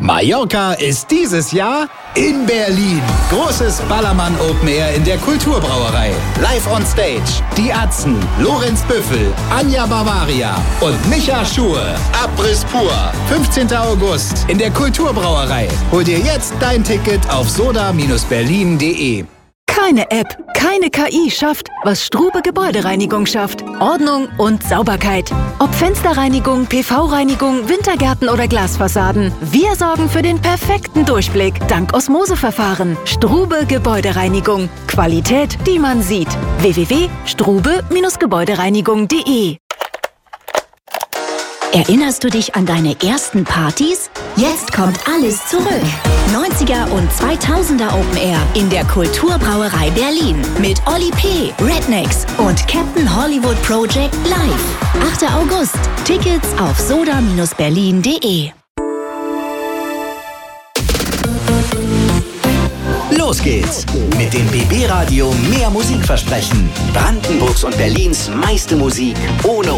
Mallorca ist dieses Jahr in Berlin. Großes Ballermann Open Air in der Kulturbrauerei. Live on Stage. Die Atzen, Lorenz Büffel, Anja Bavaria und Micha Schur. Abriss pur. 15. August in der Kulturbrauerei. Hol dir jetzt dein Ticket auf soda-berlin.de. Keine App, keine KI schafft, was Strube Gebäudereinigung schafft. Ordnung und Sauberkeit. Ob Fensterreinigung, PV-Reinigung, Wintergärten oder Glasfassaden. Wir sorgen für den perfekten Durchblick. Dank Osmoseverfahren. Strube Gebäudereinigung. Qualität, die man sieht. www.strube-gebäudereinigung.de. Erinnerst du dich an deine ersten Partys? Jetzt kommt alles zurück. 90er und 2000er Open Air in der Kulturbrauerei Berlin mit Oli P., Rednecks und Captain Hollywood Project live. 8. August. Tickets auf soda-berlin.de. Los geht's mit dem BB Radio Mehr Musik versprechen. Brandenburgs und Berlins meiste Musik ohne